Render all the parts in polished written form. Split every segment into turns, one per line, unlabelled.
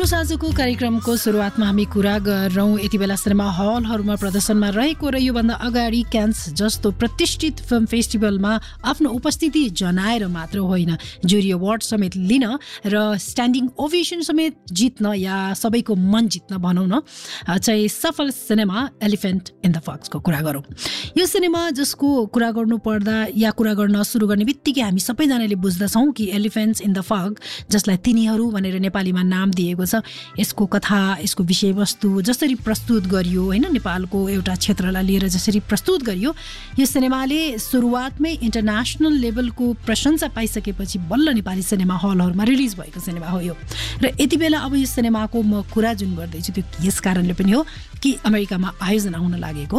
Hello साँझको कार्यक्रमको सुरुवातमा हामी कुरा गरौँ यति बेला सिनेमा हलहरूमा प्रदर्शनमा रहेको र योभन्दा अगाडि क्यान्स जस्तो प्रतिष्ठित फिल्म फेस्टिभलमा आफ्नो उपस्थिति जनाएर मात्र होइन, जुरी अवार्ड समेत लिन र स्ट्यान्डिङ ओभेसन समेत जित्न या सबैको मन जित्न भनौँ न चाहिँ सफल सिनेमा एलिफेन्ट इन द फग्सको कुरा गरौँ। यो सिनेमा जसको कुरा गर्नु पर्दा या कुरा गर्न सुरु गर्ने बित्तिकै हामी सबैजनाले बुझ्दछौँ कि एलिफेन्ट्स इन द फग, जसलाई तिनीहरू भनेर नेपालीमा नाम दिएको छ, यसको कथा, यसको विषयवस्तु जसरी प्रस्तुत गरियो होइन, नेपालको एउटा क्षेत्रलाई लिएर जसरी प्रस्तुत गरियो, यो सिनेमाले सुरुवातमै इन्टरनेसनल लेभलको प्रशंसा पाइसकेपछि बल्ल नेपाली सिनेमा हलहरूमा रिलिज भएको सिनेमा हो यो। र यति बेला अब यो सिनेमाको म कुरा जुन गर्दैछु त्यो यस कारणले पनि हो कि अमेरिकामा आयोजना हुन लागेको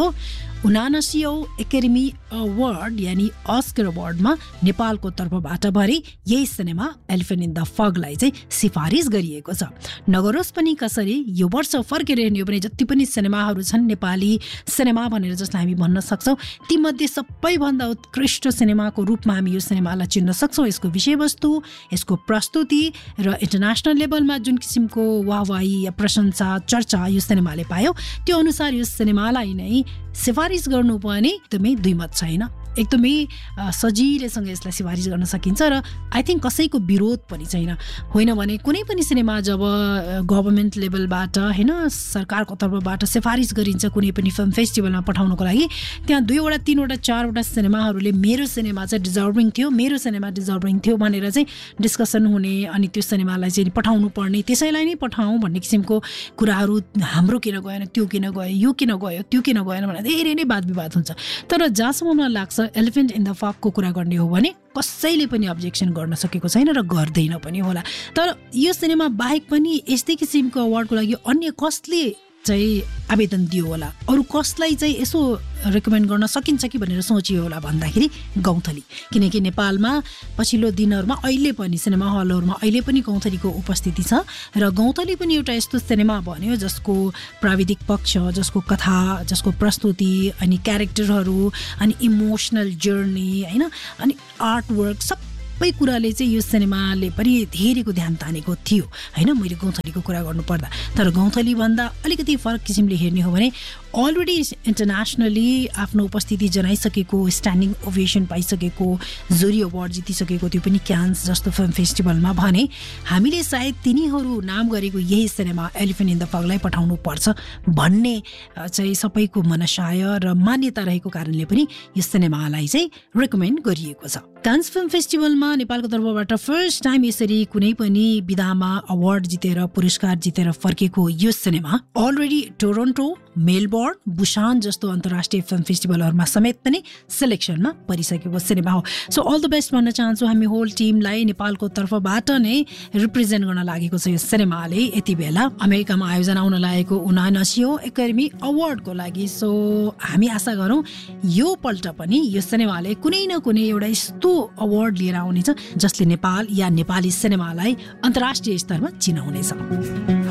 79औं एकाडेमी अवार्ड यानि अस्कर अवार्डमा नेपालको तर्फबाट भरि यही सिनेमा एलिफेन्ट इन द फगलाई चाहिँ सिफारिस गरिएको छ। नगरोस् पनि कसरी यो वर्ष फर्केर हेर्ने हो भने जति पनि सिनेमाहरू छन् नेपाली सिनेमा भनेर जसलाई हामी भन्न सक्छौँ, तीमध्ये सबैभन्दा उत्कृष्ट सिनेमाको रूपमा हामी यो सिनेमालाई चिन्न सक्छौँ। यसको विषयवस्तु, यसको प्रस्तुति र इन्टरनेसनल लेभलमा जुन किसिमको वाहवाही या प्रशंसा चर्चा यो सिनेमाले पायो, त्यो अनुसार यो सिनेमालाई नै सिफारिस गर्नुपर्ने एकदमै दुई मत छैन। एकदमै सजिलैसँग यसलाई सिफारिस गर्न सकिन्छ र आई थिङ्क कसैको विरोध पनि छैन। होइन भने कुनै पनि सिनेमा जब गभर्मेन्ट लेभलबाट होइन सरकारको तर्फबाट सिफारिस गरिन्छ कुनै पनि फिल्म फेस्टिभलमा पठाउनको लागि, त्यहाँ 2वटा 3वटा 4वटा सिनेमाहरूले मेरो सिनेमा चाहिँ डिजर्भिङ थियो, मेरो सिनेमा डिजर्भिङ थियो भनेर चाहिँ डिस्कसन हुने, अनि त्यो सिनेमालाई चाहिँ पठाउनु पर्ने, त्यसैलाई नै पठाउँ भन्ने किसिमको कुराहरू, हाम्रो किन गएन, त्यो किन गयो, यो किन गयो, त्यो किन गएन भनेर धेरै नै वाद विवाद हुन्छ। तर जहाँसम्म मलाई लाग्छ एलिफेन्ट इन द फगको कुरा गर्ने हो भने कसैले पनि अब्जेक्सन गर्न सकेको छैन र गर्दैन पनि होला। तर यो सिनेमा बाहेक पनि यस्तै किसिमको अवार्डको लागि अन्य कसले चाहिँ आवेदन दियो होला, अरू कसलाई चाहिँ यसो रेकमेन्ड गर्न सकिन्छ कि भनेर सोचियो होला भन्दाखेरि गौँथली, किनकि नेपालमा पछिल्लो दिनहरूमा अहिले पनि सिनेमा हलहरूमा अहिले पनि गौँथलीको उपस्थिति छ र गौँथली पनि एउटा यस्तो सिनेमा भन्यो जसको प्राविधिक पक्ष, जसको कथा, जसको प्रस्तुति, अनि क्यारेक्टरहरू, अनि इमोसनल जर्नी होइन, अनि आर्टवर्क सबै कुराले चाहिँ यो सिनेमाले पनि धेरैको ध्यान तानेको थियो होइन, मैले गौँथलीको कुरा गर्नुपर्दा। तर गौँथली भन्दा अलिकति फरक किसिमले हेर्ने हो भने अलरेडी इन्टरनेसनली आफ्नो उपस्थिति जनाइसकेको, स्ट्यान्डिङ ओभेसन पाइसकेको, जुरी अवार्ड जितिसकेको त्यो पनि क्यान्स जस्तो फिल्म फेस्टिभलमा भने हामीले सायद तिनीहरू नाम गरेको यही सिनेमा एलिफेन्ट इन द फगलाई पठाउनु पर्छ भन्ने चाहिँ सबैको मनसाय र मान्यता रहेको कारणले पनि यो सिनेमालाई चाहिँ रेकमेन्ड गरिएको छ। कान्स फिल्म फेस्टिभलमा नेपालको तर्फबाट फर्स्ट टाइम यसरी कुनै पनि विधामा अवार्ड जितेर पुरस्कार जितेर फर्केको यो cinema already Toronto, Melbourne, Busan जस्तो अन्तर्राष्ट्रिय फिल्म फेस्टिभलहरूमा समेत पनि सिलेक्सनमा परिसकेको सिनेमा हो। सो अल द बेस्ट भन्न चाहन्छु हामी होल टिमलाई। नेपालको तर्फबाट नै रिप्रेजेन्ट गर्न लागेको छ यो सिनेमाले यति बेला अमेरिकामा आयोजना हुन लागेको 79औं एकाडेमी अवार्डको लागि। सो हामी आशा गरौँ यो पल्ट पनि यो सिनेमाले कुनै न कुनै एउटा यस्तो अवार्ड लिएर आउनेछ जसले नेपाल या नेपाली सिनेमालाई अन्तर्राष्ट्रिय स्तरमा चिनाउनेछ।